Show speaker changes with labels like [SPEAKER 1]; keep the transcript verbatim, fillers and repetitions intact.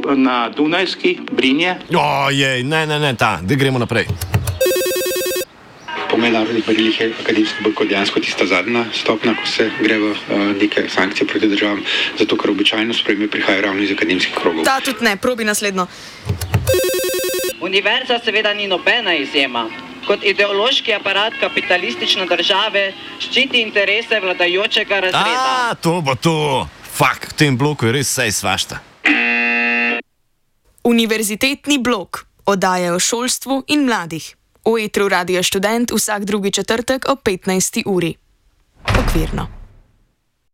[SPEAKER 1] na Dunajski, Brinje.
[SPEAKER 2] Ojej, ne, ne, ne, ta, da gremo naprej.
[SPEAKER 3] Po mednarodnih merilih je akademski bojkot dejansko tista zadnja stopnja, ko se gre v uh, neke sankcije proti državam, zato ker običajno sprejme prihajajo ravno iz akademskih krogov.
[SPEAKER 4] Ta tudi ne, probi naslednjo.
[SPEAKER 5] Univerza seveda ni nobena izjema. Kot ideološki aparat kapitalistične države ščiti interese vladajočega razreda.
[SPEAKER 2] A, to bo to. Fak, v tem bloku je res vse svašta.
[SPEAKER 4] Univerzitetni blok. Oddaja o šolstvu in mladih. V etru Radio Študent vsak drugi četrtek ob petnajsti uri. Okvirno.